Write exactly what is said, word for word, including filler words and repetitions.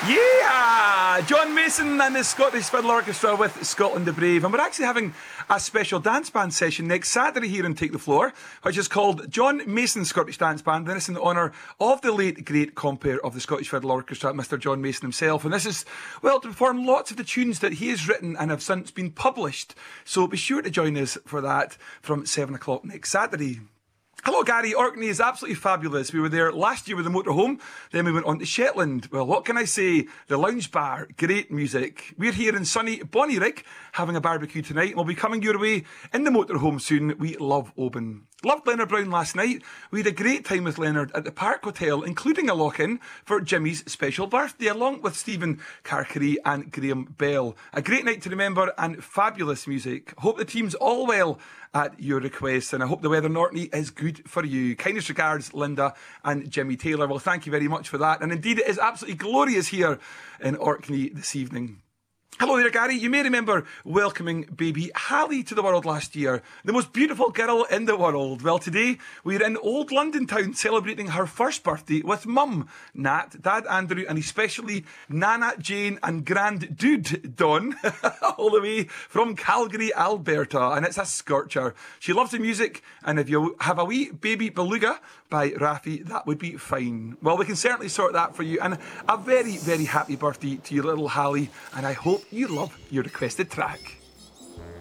Yeah! John Mason and the Scottish Fiddle Orchestra with Scotland the Brave. And we're actually having a special dance band session next Saturday here in Take the Floor, which is called John Mason Scottish Dance Band. And it's in honour of the late great compere of the Scottish Fiddle Orchestra, Mister John Mason himself. And this is, well, to perform lots of the tunes that he has written and have since been published. So be sure to join us for that from seven o'clock next Saturday. Hello, Gary. Orkney is absolutely fabulous. We were there last year with the motorhome. Then we went on to Shetland. Well, what can I say? The lounge bar, great music. We're here in sunny Bonnyrigg having a barbecue tonight. And we'll be coming your way in the motorhome soon. We love Oban. Loved Leonard Brown last night. We had a great time with Leonard at the Park Hotel, including a lock-in for Jimmy's special birthday, along with Stephen Carcary and Graham Bell. A great night to remember and fabulous music. Hope the team's all well at your request, and I hope the weather in Orkney is good for you. Kindest regards, Linda and Jimmy Taylor. Well, thank you very much for that. And indeed, it is absolutely glorious here in Orkney this evening. Hello there, Gary. You may remember welcoming baby Hallie to the world last year. The most beautiful girl in the world. Well, today we're in Old London town celebrating her first birthday with Mum, Nat, Dad Andrew, and especially Nana Jane and Grand Dude Don, all the way from Calgary, Alberta. And it's a scorcher. She loves the music, and if you have a wee baby beluga by Raffi, that would be fine. Well, we can certainly sort that for you. And a very, very happy birthday to your little Hallie, and I hope you love your requested track.